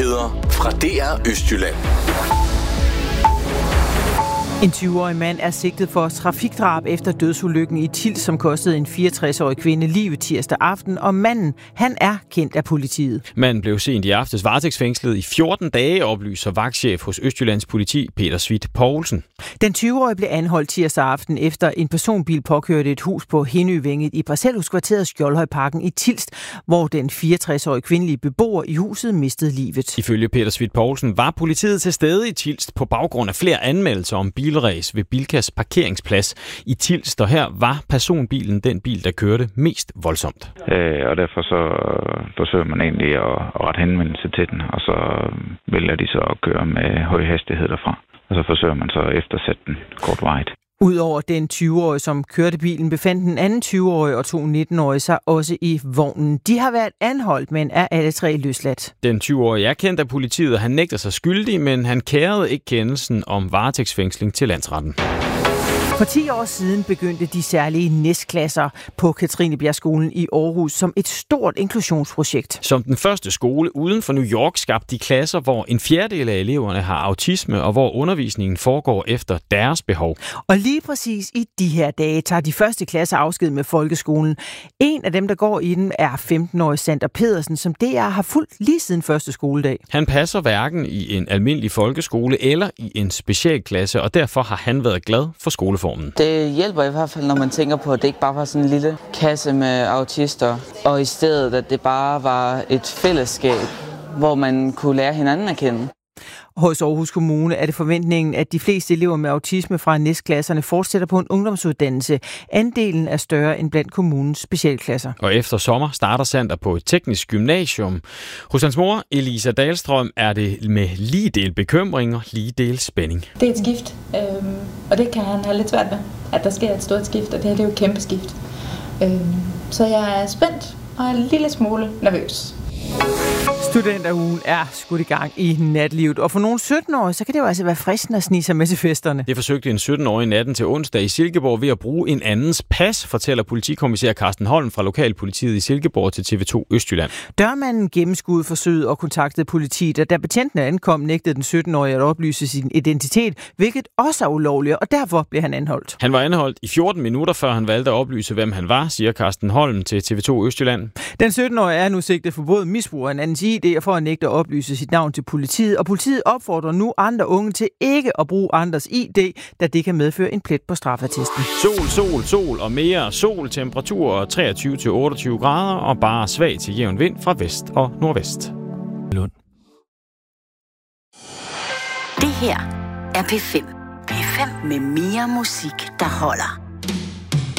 Nyheder fra DR Østjylland. En 20-årig mand er sigtet for trafikdrab efter dødsulykken i Tilst, som kostede en 64-årig kvinde livet tirsdag aften, og manden, han er kendt af politiet. Manden blev sent i aftes varetægtsfængslet i 14 dage, oplyser vagtchef hos Østjyllands politi, Peter Svidt Poulsen. Den 20-årige blev anholdt tirsdag aften efter en personbil påkørte et hus på Hindøvænget i parcelhuskvarteret Skjoldhøjparken i Tilst, hvor den 64-årige kvindelige beboer i huset mistede livet. Ifølge Peter Svidt Poulsen var politiet til stede i Tilst på baggrund af flere anmeldelser om bilræs ved Bilkas parkeringsplads i Tilst, og her var personbilen den bil, der kørte mest voldsomt. Og derfor så forsøger man egentlig at rette henvendelse til den, og så vælger de så at køre med høj hastighed derfra. Og så forsøger man så at eftersætte den kortvarigt. Udover den 20-årige, som kørte bilen, befandt den anden 20-årige og 2 19-årige sig også i vognen. De har været anholdt, men er alle 3 løsladt. Den 20-årige er kendt af politiet, og han nægter sig skyldig, men han kærede ikke kendelsen om varetægtsfængsling til landsretten. For 10 år siden begyndte de særlige næstklasser på Katrinebjergskolen i Aarhus som et stort inklusionsprojekt. Som den første skole uden for New York skabte de klasser, hvor en fjerdedel af eleverne har autisme, og hvor undervisningen foregår efter deres behov. Og lige præcis i de her dage tager de første klasser afsked med folkeskolen. En af dem, der går i den, er 15-årig Sander Pedersen, som DR har fulgt lige siden første skoledag. Han passer hverken i en almindelig folkeskole eller i en specialklasse, og derfor har han været glad for skoleformen. Det hjælper i hvert fald, når man tænker på, at det ikke bare var sådan en lille kasse med autister, og i stedet, at det bare var et fællesskab, hvor man kunne lære hinanden at kende. Hos Aarhus Kommune er det forventningen, at de fleste elever med autisme fra næstklasserne fortsætter på en ungdomsuddannelse. Andelen er større end blandt kommunens specialklasser. Og efter sommer starter Sander på et teknisk gymnasium. Hos hans mor, Elisa Dahlstrøm, er det med lige del bekymring og lige del spænding. Det er et skift, og det kan han have lidt svært ved, at der sker et stort skift, og det her det er jo et kæmpe skift. Så jeg er spændt og en lille smule nervøs. Studenterugen er skudt i gang i natlivet, og for nogle 17-årige, så kan det jo altså være fristende at snige sig med til festerne. Det forsøgte en 17-årig natten til onsdag i Silkeborg ved at bruge en andens pas, fortæller politikommissær Carsten Holm fra lokalpolitiet i Silkeborg til TV2 Østjylland. Dørmanden gennemskuede forsøget og kontaktede politiet, og da betjentene ankom, nægtede den 17-årige at oplyse sin identitet, hvilket også er ulovligt, og derfor blev han anholdt. Han var anholdt i 14 minutter, før han valgte at oplyse, hvem han var, siger Carsten Holm til TV2 Østjylland. Den 17-årige er nu sigtet for både misbrug af en andens ID og for at nægte at oplyse sit navn til politiet, og politiet opfordrer nu andre unge til ikke at bruge andres ID, da det kan medføre en plet på straffeattesten. Sol og mere sol, temperaturer 23-28 grader og bare svag til jævn vind fra vest og nordvest. Lund. Det her er P5. P5 med mere musik, der holder.